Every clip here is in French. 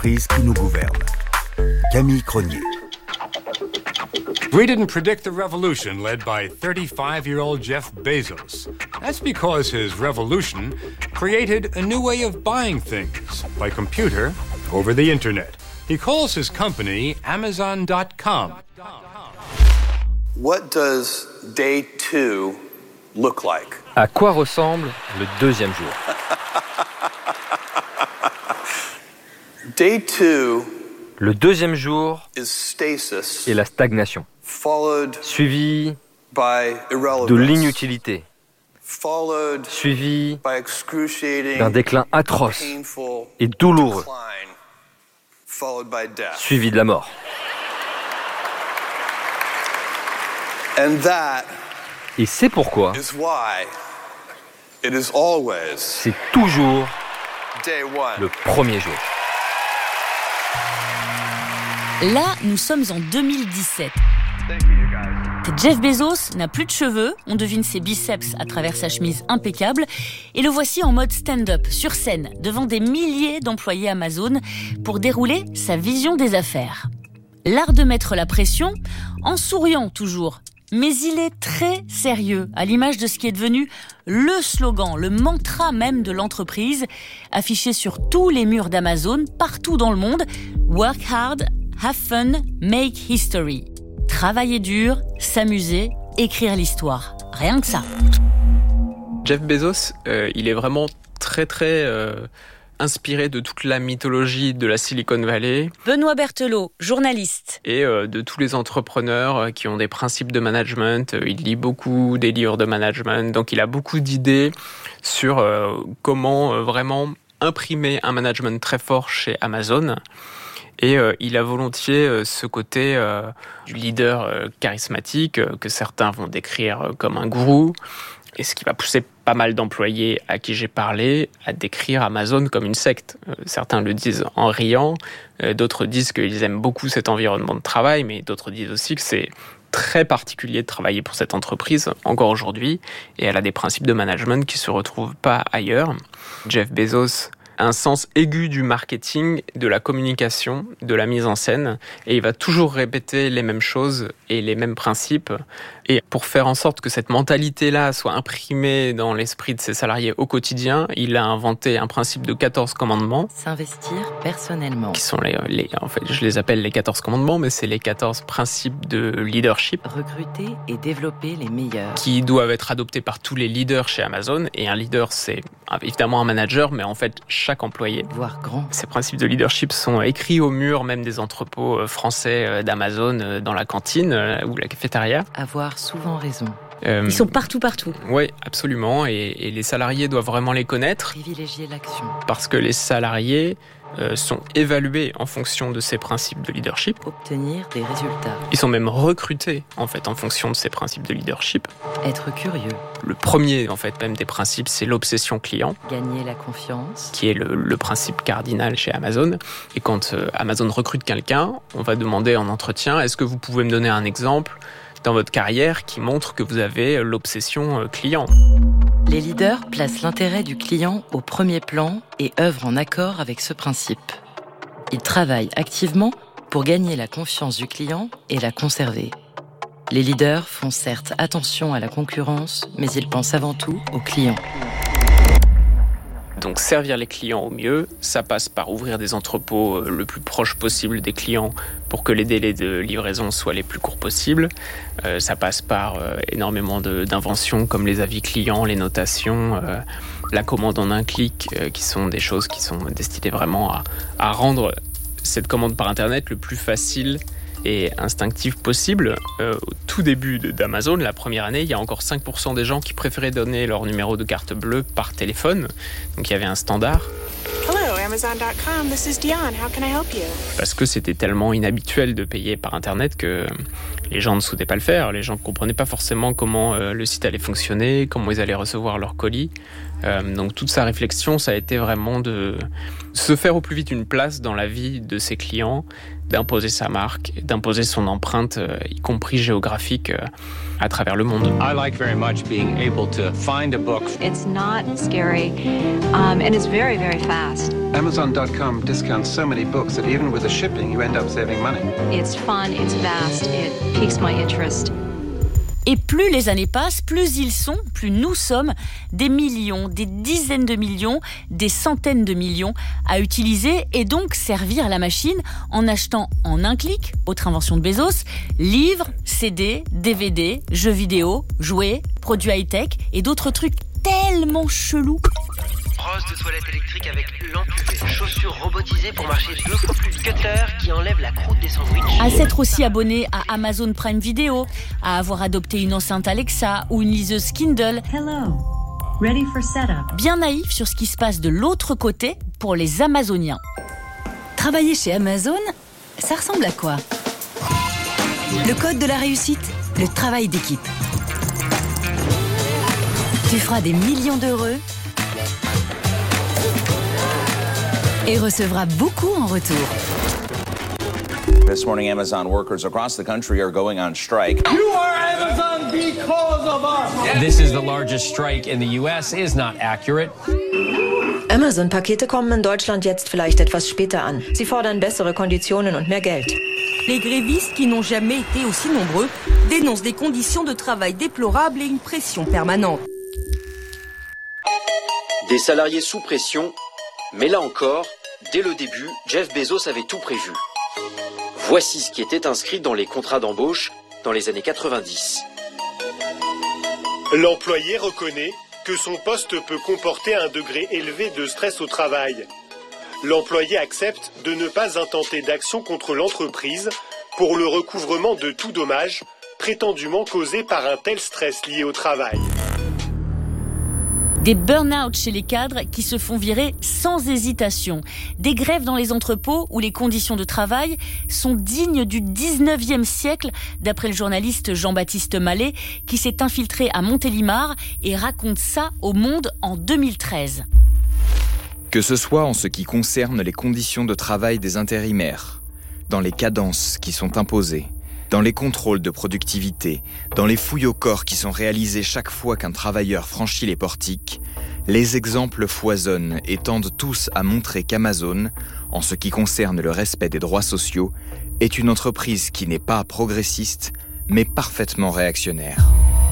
Prise qui nous gouverne. Camille Cronier. We didn't predict the revolution led by 35-year-old Jeff Bezos. That's because his revolution created a new way of buying things by computer over the internet. He calls his company Amazon.com. What does day 2 look like? À quoi ressemble le deuxième jour? Day 2 Le deuxième jour is stasis, est la stagnation, followed suivi by irrelevance, de l'inutilité, followed suivi by excruciating, d'un déclin atroce painful et douloureux, decline, followed by death. suivi de la mort. And that Et c'est pourquoi is why it is always c'est toujours day 1. le premier jour. Là, nous sommes en 2017. Jeff Bezos n'a plus de cheveux, on devine ses biceps à travers sa chemise impeccable, et le voici en mode stand-up, sur scène, devant des milliers d'employés Amazon, pour dérouler sa vision des affaires. L'art de mettre la pression, en souriant toujours, mais il est très sérieux, à l'image de ce qui est devenu le slogan, le mantra même de l'entreprise, affiché sur tous les murs d'Amazon, partout dans le monde, « Work hard, have fun, make history ». Travailler dur, s'amuser, écrire l'histoire. Rien que ça. Jeff Bezos, il est vraiment très inspiré de toute la mythologie de la Silicon Valley. Benoît Berthelot, journaliste. Et de tous les entrepreneurs qui ont des principes de management. Il lit beaucoup des livres de management. Donc il a beaucoup d'idées sur comment vraiment imprimer un management très fort chez Amazon. Et il a volontiers ce côté du leader charismatique que certains vont décrire comme un gourou. Et ce qui va pousser pas mal d'employés à qui j'ai parlé à décrire Amazon comme une secte. Certains le disent en riant, d'autres disent qu'ils aiment beaucoup cet environnement de travail, mais d'autres disent aussi que c'est très particulier de travailler pour cette entreprise, encore aujourd'hui, et elle a des principes de management qui ne se retrouvent pas ailleurs. Jeff Bezos a un sens aigu du marketing, de la communication, de la mise en scène, et il va toujours répéter les mêmes choses et les mêmes principes. Et pour faire en sorte que cette mentalité-là soit imprimée dans l'esprit de ses salariés au quotidien, il a inventé un principe de 14 commandements. S'investir personnellement. Qui sont en fait, je les appelle les 14 commandements, mais c'est les 14 principes de leadership. Recruter et développer les meilleurs. Qui doivent être adoptés par tous les leaders chez Amazon. Et un leader, c'est évidemment un manager, mais en fait, chaque employé. Voire grand. Ces principes de leadership sont écrits au mur, même des entrepôts français d'Amazon, dans la cantine ou la cafétéria. Avoir souvent raison. Ils sont partout. Oui, absolument. Et les salariés doivent vraiment les connaître. Privilégier l'action. Parce que les salariés sont évalués en fonction de ces principes de leadership. Obtenir des résultats. Ils sont même recrutés, en fait, en fonction de ces principes de leadership. Être curieux. Le premier, en fait, même des principes, c'est l'obsession client. Gagner la confiance. Qui est le principe cardinal chez Amazon. Et quand Amazon recrute quelqu'un, on va demander en entretien, est-ce que vous pouvez me donner un exemple dans votre carrière qui montre que vous avez l'obsession client? Les leaders placent l'intérêt du client au premier plan et œuvrent en accord avec ce principe. Ils travaillent activement pour gagner la confiance du client et la conserver. Les leaders font certes attention à la concurrence, mais ils pensent avant tout aux clients. Donc servir les clients au mieux, ça passe par ouvrir des entrepôts le plus proche possible des clients pour que les délais de livraison soient les plus courts possibles. Ça passe par énormément d'inventions comme les avis clients, les notations, la commande en un clic, qui sont des choses qui sont destinées vraiment à rendre cette commande par Internet le plus facile et instinctif possible. Au tout début d'Amazon, la première année, il y a encore 5% des gens qui préféraient donner leur numéro de carte bleue par téléphone. Donc il y avait un standard. Hello, Amazon.com, this is Dion. How can I help you? Parce que c'était tellement inhabituel de payer par Internet que les gens ne souhaitaient pas le faire. Les gens ne comprenaient pas forcément comment le site allait fonctionner, comment ils allaient recevoir leur colis. Donc toute sa réflexion, ça a été vraiment de se faire au plus vite une place dans la vie de ses clients, d'imposer sa marque, d'imposer son empreinte, y compris géographique, à travers le monde. I like very much being able to find a book. It's not scary, and it's very, very fast. Amazon.com discounts so many books that even with the shipping, you end up saving money. It's fun, it's vast, it piques my interest. Et plus les années passent, plus ils sont, plus nous sommes, des millions, des dizaines de millions, des centaines de millions à utiliser et donc servir la machine en achetant en un clic, autre invention de Bezos, livres, CD, DVD, jeux vidéo, jouets, produits high-tech et d'autres trucs tellement chelous. Brosse de toilette électrique avec lampe UV, chaussures robotisées pour marcher 2 fois plus, cutter qui enlève la croûte des sandwichs. À s'être aussi abonné à Amazon Prime Video, à avoir adopté une enceinte Alexa ou une liseuse Kindle. Hello. Ready for setup. Bien naïf sur ce qui se passe de l'autre côté pour les Amazoniens. Travailler chez Amazon, ça ressemble à quoi ? Le code de la réussite, le travail d'équipe. Tu feras des millions d'heureux et recevra beaucoup en retour. This morning, Amazon workers across the country are going on strike. You are Amazon because of us. This is the largest strike in the US is not accurate. Amazon-Pakete kommen in Deutschland jetzt vielleicht etwas später an. Sie fordern bessere Konditionen und mehr Geld. Les grévistes, qui n'ont jamais été aussi nombreux, dénoncent des conditions de travail déplorables et une pression permanente. Des salariés sous pression. Mais là encore, dès le début, Jeff Bezos avait tout prévu. Voici ce qui était inscrit dans les contrats d'embauche dans les années 90. L'employé reconnaît que son poste peut comporter un degré élevé de stress au travail. L'employé accepte de ne pas intenter d'action contre l'entreprise pour le recouvrement de tout dommage prétendument causé par un tel stress lié au travail. Des burn-out chez les cadres qui se font virer sans hésitation. Des grèves dans les entrepôts où les conditions de travail sont dignes du 19e siècle, d'après le journaliste Jean-Baptiste Mallet, qui s'est infiltré à Montélimar et raconte ça au Monde en 2013. Que ce soit en ce qui concerne les conditions de travail des intérimaires, dans les cadences qui sont imposées, dans les contrôles de productivité, dans les fouilles au corps qui sont réalisées chaque fois qu'un travailleur franchit les portiques, les exemples foisonnent et tendent tous à montrer qu'Amazon, en ce qui concerne le respect des droits sociaux, est une entreprise qui n'est pas progressiste, mais parfaitement réactionnaire.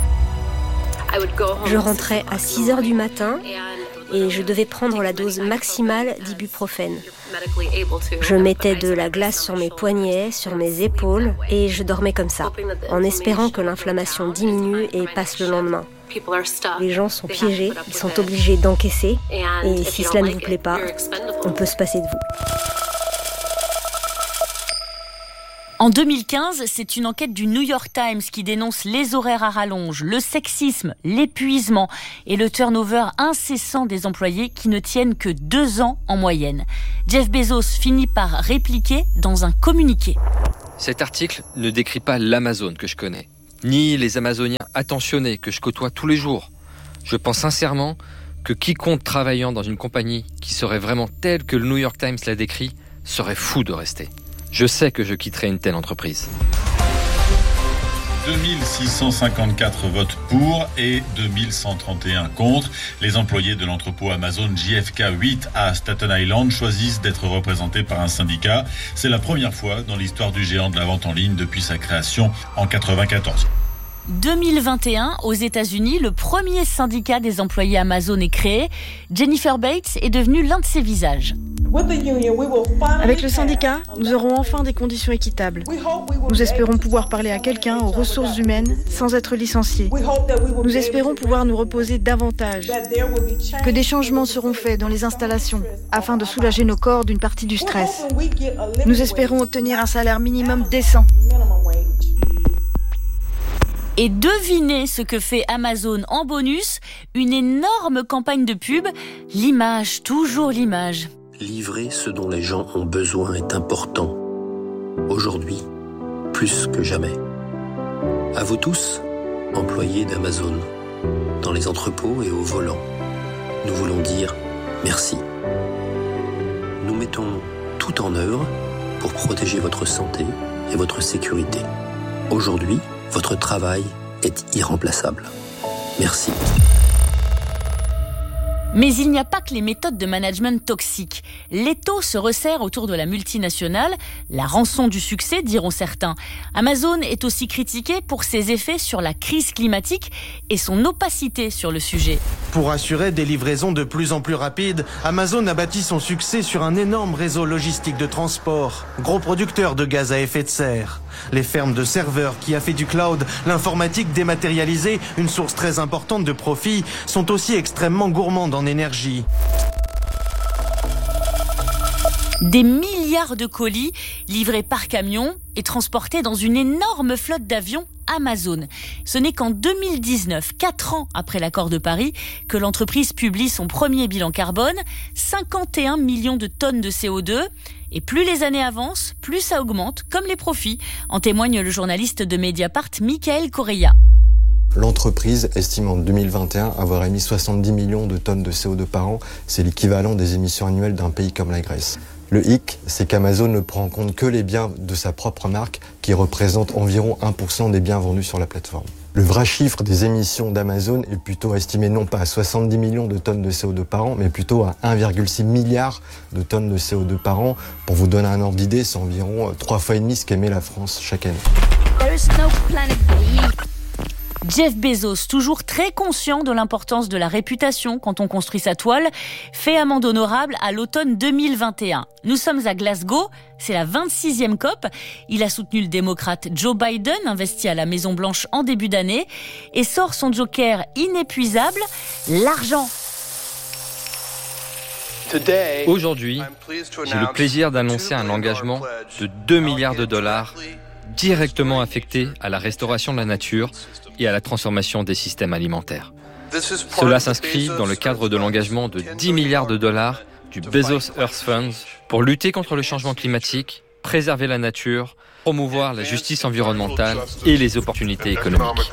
Je rentrais à 6h du matin et je devais prendre la dose maximale d'ibuprofène. Je mettais de la glace sur mes poignets, sur mes épaules et je dormais comme ça, en espérant que l'inflammation diminue et passe le lendemain. Les gens sont piégés, ils sont obligés d'encaisser et si cela ne vous plaît pas, on peut se passer de vous. En 2015, c'est une enquête du New York Times qui dénonce les horaires à rallonge, le sexisme, l'épuisement et le turnover incessant des employés qui ne tiennent que 2 ans en moyenne. Jeff Bezos finit par répliquer dans un communiqué. Cet article ne décrit pas l'Amazon que je connais, ni les Amazoniens attentionnés que je côtoie tous les jours. Je pense sincèrement que quiconque travaillant dans une compagnie qui serait vraiment telle que le New York Times l'a décrit serait fou de rester. Je sais que je quitterai une telle entreprise. 2654 votes pour et 2131 contre. Les employés de l'entrepôt Amazon JFK 8 à Staten Island choisissent d'être représentés par un syndicat. C'est la première fois dans l'histoire du géant de la vente en ligne depuis sa création en 1994. 2021, aux États-Unis, le premier syndicat des employés Amazon est créé. Jennifer Bates est devenue l'un de ses visages. Avec le syndicat, nous aurons enfin des conditions équitables. Nous espérons pouvoir parler à quelqu'un aux ressources humaines sans être licenciés. Nous espérons pouvoir nous reposer davantage. Que des changements seront faits dans les installations afin de soulager nos corps d'une partie du stress. Nous espérons obtenir un salaire minimum décent. Et devinez ce que fait Amazon en bonus, une énorme campagne de pub, l'image, toujours l'image. Livrer ce dont les gens ont besoin est important. Aujourd'hui, plus que jamais. À vous tous, employés d'Amazon, dans les entrepôts et au volant. nous voulons dire merci. Nous mettons tout en œuvre pour protéger votre santé et votre sécurité. Aujourd'hui, votre travail est irremplaçable. Merci. Mais il n'y a pas que les méthodes de management toxiques. L'étau se resserre autour de la multinationale, la rançon du succès, diront certains. Amazon est aussi critiqué pour ses effets sur la crise climatique et son opacité sur le sujet. Pour assurer des livraisons de plus en plus rapides, Amazon a bâti son succès sur un énorme réseau logistique de transport, gros producteur de gaz à effet de serre. Les fermes de serveurs qui a fait du cloud, l'informatique dématérialisée, une source très importante de profit, sont aussi extrêmement gourmandes en énergie. Des milliards de colis livrés par camion et transportés dans une énorme flotte d'avions Amazon. Ce n'est qu'en 2019, 4 ans après l'accord de Paris, que l'entreprise publie son premier bilan carbone, 51 millions de tonnes de CO2. Et plus les années avancent, plus ça augmente, comme les profits, en témoigne le journaliste de Mediapart, Michael Correia. L'entreprise estime en 2021 avoir émis 70 millions de tonnes de CO2 par an. C'est l'équivalent des émissions annuelles d'un pays comme la Grèce. Le hic, c'est qu'Amazon ne prend en compte que les biens de sa propre marque, qui représentent environ 1% des biens vendus sur la plateforme. Le vrai chiffre des émissions d'Amazon est plutôt estimé non pas à 70 millions de tonnes de CO2 par an, mais plutôt à 1,6 milliard de tonnes de CO2 par an. Pour vous donner un ordre d'idée, c'est environ 3 fois et demi ce qu'émet la France chaque année. Jeff Bezos, toujours très conscient de l'importance de la réputation quand on construit sa toile, fait amende honorable à l'automne 2021. Nous sommes à Glasgow, c'est la 26e COP. Il a soutenu le démocrate Joe Biden, investi à la Maison-Blanche en début d'année, et sort son joker inépuisable, l'argent. Aujourd'hui, j'ai le plaisir d'annoncer un engagement de 2 milliards de dollars directement affecté à la restauration de la nature et à la transformation des systèmes alimentaires. Cela s'inscrit dans le cadre de l'engagement de 10 milliards de dollars du Bezos Earth Fund pour lutter contre le changement climatique, préserver la nature, promouvoir la justice environnementale et les opportunités économiques.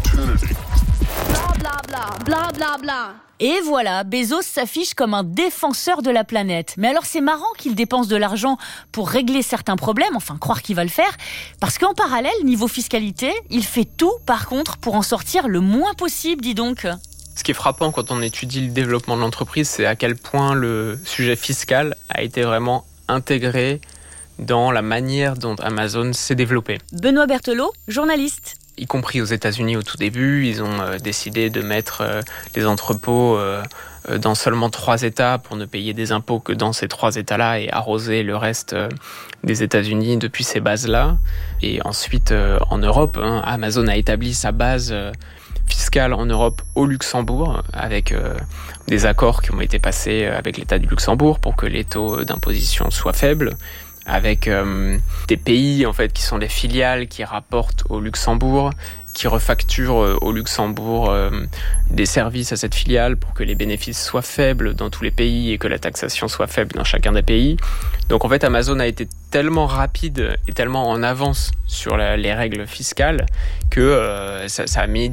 Bla bla bla. Et voilà, Bezos s'affiche comme un défenseur de la planète. Mais alors c'est marrant qu'il dépense de l'argent pour régler certains problèmes, enfin croire qu'il va le faire, parce qu'en parallèle, niveau fiscalité, il fait tout par contre pour en sortir le moins possible, dis donc. Ce qui est frappant quand on étudie le développement de l'entreprise, c'est à quel point le sujet fiscal a été vraiment intégré dans la manière dont Amazon s'est développé. Benoît Berthelot, journaliste. Y compris aux États-Unis au tout début, ils ont décidé de mettre les entrepôts dans seulement 3 États pour ne payer des impôts que dans ces 3 États-là et arroser le reste des États-Unis depuis ces bases-là. Et ensuite, en Europe, Amazon a établi sa base fiscale en Europe au Luxembourg avec des accords qui ont été passés avec l'État du Luxembourg pour que les taux d'imposition soient faibles, avec des pays en fait qui sont des filiales qui rapportent au Luxembourg, qui refacturent au Luxembourg des services à cette filiale pour que les bénéfices soient faibles dans tous les pays et que la taxation soit faible dans chacun des pays. Donc en fait Amazon a été tellement rapide et tellement en avance sur les règles fiscales que ça a mis